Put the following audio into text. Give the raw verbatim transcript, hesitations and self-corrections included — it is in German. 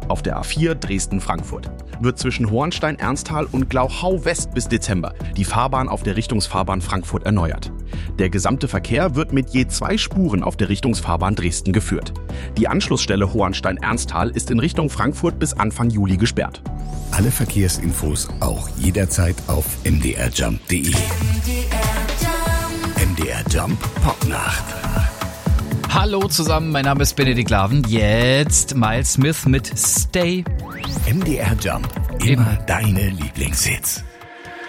auf der A vier Dresden-Frankfurt. Wird zwischen Hohenstein-Ernsthal und Glauchau-West bis Dezember die Fahrbahn auf der Richtungsfahrbahn Frankfurt erneuert. Der gesamte Verkehr wird mit je zwei Spuren auf der Richtungsfahrbahn Dresden geführt. Die Anschlussstelle Hohenstein-Ernsthal ist in Richtung Frankfurt bis Anfang Juli gesperrt. Alle Verkehrsinfos auch jederzeit auf m d r jump punkt d e. M D R Jump Popnacht. Hallo zusammen, mein Name ist Benedikt Laven. Jetzt Miles Smith mit Stay. M D R Jump, immer deine Lieblingshits.